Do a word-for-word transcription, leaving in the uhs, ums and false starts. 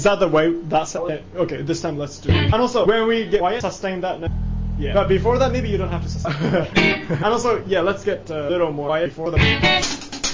that the way? That's okay. Okay, this time let's do it. And also, when we get quiet, sustain that. Yeah. But before that, maybe you don't have to sustain. And also, yeah, let's get a little more quiet before the.